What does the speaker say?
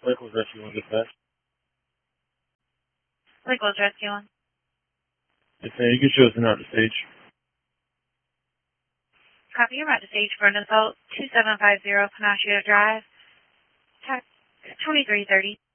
Lakewood Rescue 1 dispatch. Lakewood Rescue 1. Yes, ma'am. You can show us in out the stage. Copy. You're at the stage for an assault. 2750 Panaccio Drive. 2330.